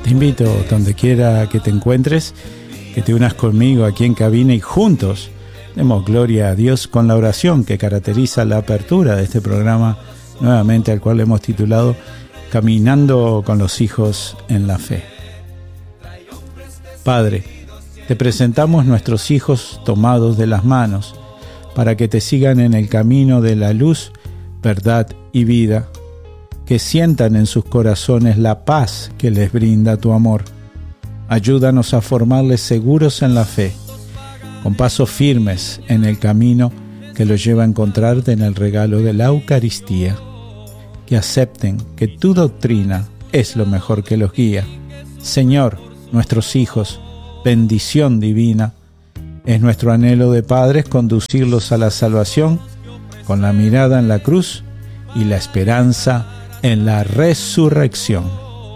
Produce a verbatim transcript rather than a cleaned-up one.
Te invito, donde quiera que te encuentres, que te unas conmigo aquí en cabina y juntos demos gloria a Dios con la oración que caracteriza la apertura de este programa, nuevamente al cual hemos titulado Caminando con los hijos en la fe. Padre, te presentamos nuestros hijos tomados de las manos, para que te sigan en el camino de la luz, verdad y vida, que sientan en sus corazones la paz que les brinda tu amor. Ayúdanos a formarles seguros en la fe, con pasos firmes en el camino que los lleva a encontrarte en el regalo de la Eucaristía. Que acepten que tu doctrina es lo mejor que los guía. Señor, nuestros hijos, bendición divina, es nuestro anhelo de padres conducirlos a la salvación con la mirada en la cruz y la esperanza en la resurrección.